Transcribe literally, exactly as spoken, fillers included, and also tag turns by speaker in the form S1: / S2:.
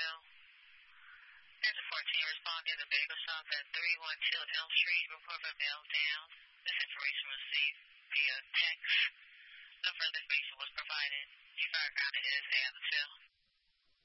S1: Adamsville. There's a fourteen responding to the bagel shop at thirty-one two Elm Street. Report for mail down. This information was received via text. No further information was provided. Your fire ground is Adamsville.